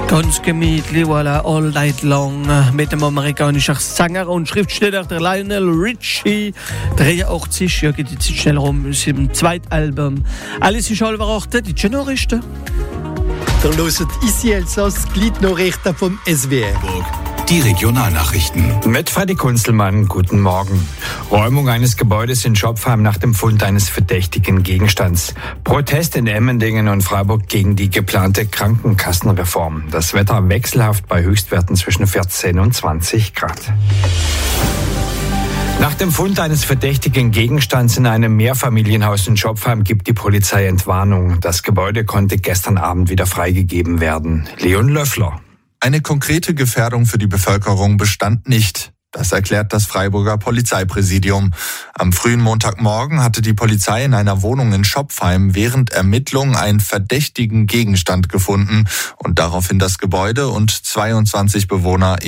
Ganz gemütlich, voilà, all night long mit dem amerikanischen Sänger und Schriftsteller der Lionel Richie. 83, ja, geht jetzt schnell rum, ist im zweiten Album. Alles ist überachtet, die Nachrichten. Der hört ici Elsass, Gliednachrichten vom SWR. Die Regionalnachrichten. Mit Freddy Kunzelmann, guten Morgen. Räumung eines Gebäudes in Schopfheim nach dem Fund eines verdächtigen Gegenstands. Protest in Emmendingen und Freiburg gegen die geplante Krankenkassenreform. Das Wetter wechselhaft bei Höchstwerten zwischen 14 und 20 Grad. Nach dem Fund eines verdächtigen Gegenstands in einem Mehrfamilienhaus in Schopfheim gibt die Polizei Entwarnung. Das Gebäude konnte gestern Abend wieder freigegeben werden. Leon Löffler. Eine konkrete Gefährdung für die Bevölkerung bestand nicht. Das erklärt das Freiburger Polizeipräsidium. Am frühen Montagmorgen hatte die Polizei in einer Wohnung in Schopfheim während Ermittlungen einen verdächtigen Gegenstand gefunden und daraufhin das Gebäude und 22 Bewohner